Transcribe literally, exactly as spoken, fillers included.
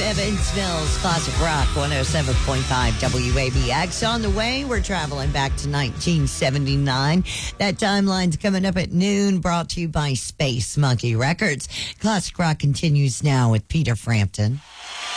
Evansville's Classic Rock one oh seven point five W A B X. On the way, we're traveling back to nineteen seventy-nine. That timeline's coming up at noon, brought to you by Space Monkey Records. Classic Rock continues now with Peter Frampton.